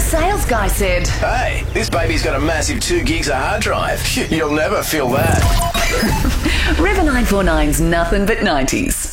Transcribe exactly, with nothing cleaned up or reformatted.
sales guy said, Hey, this baby's got a massive two gigs of hard drive. You'll never feel that. River nine four nine's Nothing But nineties.